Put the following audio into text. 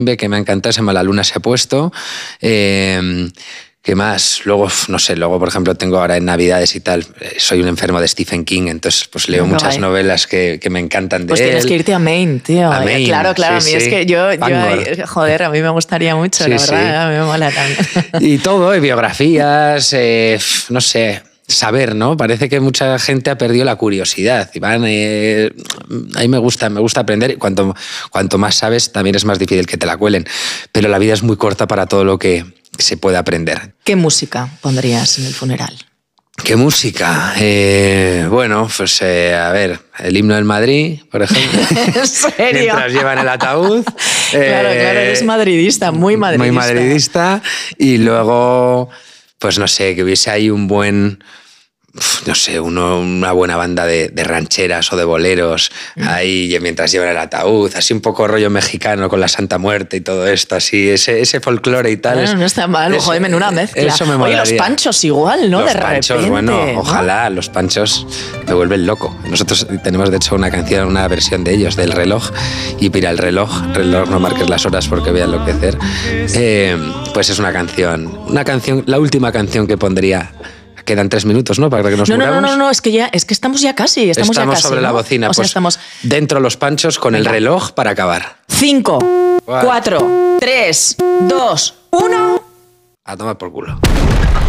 que me ha encantado, se llama La luna se ha puesto. ¿Qué más? Luego, no sé, por ejemplo, tengo ahora en Navidades y tal, soy un enfermo de Stephen King, entonces pues leo muchas novelas que me encantan de pues él. Pues tienes que irte a Maine, tío. A Maine, claro, sí, a mí es que yo joder, a mí me gustaría mucho, la verdad, a mí me mola también. Y todo, biografías, no sé, saber, ¿no? Parece que mucha gente ha perdido la curiosidad. Iván, a mí me gusta aprender. Cuanto más sabes, también es más difícil que te la cuelen. Pero la vida es muy corta para todo lo que se puede aprender. ¿Qué música pondrías en el funeral? ¿Qué música? Bueno, pues a ver, el himno del Madrid, por ejemplo. ¿En serio? Mientras llevan el ataúd. Claro, eres madridista, muy madridista. Muy madridista. Y luego, pues no sé, que hubiese ahí un buen... no sé, una buena banda de rancheras o de boleros ahí mientras llevan el ataúd, así un poco rollo mexicano con la Santa Muerte y todo esto, así, ese folclore y tal. Bueno, no está mal, joder, en una mezcla. Eso me molaría. Oye, los Panchos igual, ¿no? Los de Panchos, repente, bueno, ¿no? ojalá, los Panchos me vuelven loco. Nosotros tenemos, de hecho, una versión de ellos, del reloj, y mira, el reloj, no marques las horas porque voy a enloquecer. Pues es una canción, la última canción que pondría. Quedan 3 minutos, ¿no? Para que nos muramos. No, es que estamos ya casi. Estamos ya casi, sobre ¿no? la bocina, o sea, pues estamos... dentro los Panchos con el reloj para acabar. 5, 4, 3, 2, 1... A tomar por culo.